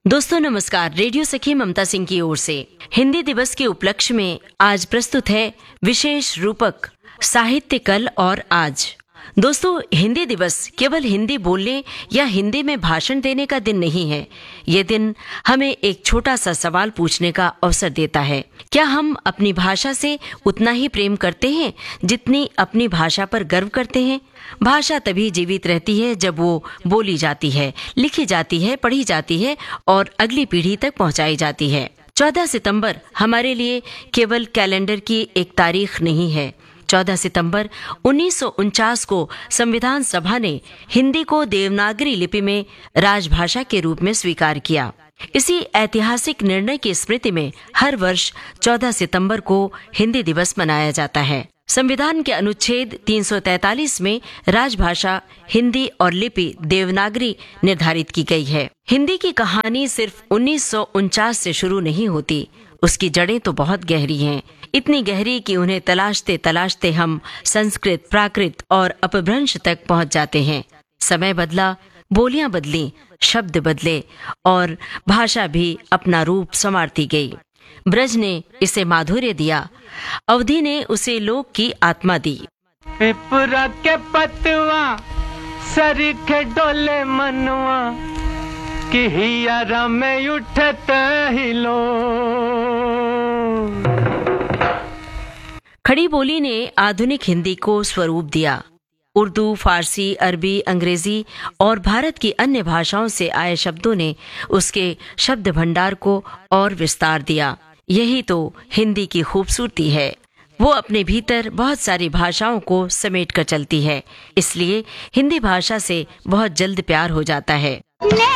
दोस्तों नमस्कार। रेडियो सखी ममता सिंह की ओर से हिंदी दिवस के उपलक्ष्य में आज प्रस्तुत है विशेष रूपक साहित्य कल और आज। दोस्तों, हिंदी दिवस केवल हिंदी बोलने या हिंदी में भाषण देने का दिन नहीं है। ये दिन हमें एक छोटा सा सवाल पूछने का अवसर देता है। क्या हम अपनी भाषा से उतना ही प्रेम करते हैं जितनी अपनी भाषा पर गर्व करते हैं? भाषा तभी जीवित रहती है जब वो बोली जाती है, लिखी जाती है, पढ़ी जाती है और अगली पीढ़ी तक पहुंचाई जाती है। 14 सितंबर हमारे लिए केवल कैलेंडर की एक तारीख नहीं है। 14 सितंबर 1949 को संविधान सभा ने हिंदी को देवनागरी लिपि में राजभाषा के रूप में स्वीकार किया। इसी ऐतिहासिक निर्णय की स्मृति में हर वर्ष 14 सितंबर को हिंदी दिवस मनाया जाता है। संविधान के अनुच्छेद 343 में राजभाषा हिंदी और लिपि देवनागरी निर्धारित की गई है। हिंदी की कहानी सिर्फ 1949 से शुरू नहीं होती, उसकी जड़ें तो बहुत गहरी हैं। इतनी गहरी कि उन्हें तलाशते तलाशते हम संस्कृत, प्राकृत और अपभ्रंश तक पहुंच जाते हैं। समय बदला, बोलियां बदली, शब्द बदले और भाषा भी अपना रूप संवारती गई। ब्रज ने इसे माधुर्य दिया, अवधि ने उसे लोक की आत्मा दी। पिपरा के पतवा सरीखे डोले मनवा कि हियारा में उठत हिलो। खड़ी बोली ने आधुनिक हिंदी को स्वरूप दिया। उर्दू, फारसी, अरबी, अंग्रेजी और भारत की अन्य भाषाओं से आए शब्दों ने उसके शब्द भंडार को और विस्तार दिया। यही तो हिंदी की खूबसूरती है। वो अपने भीतर बहुत सारी भाषाओं को समेट कर चलती है, इसलिए हिंदी भाषा से बहुत जल्द प्यार हो जाता है।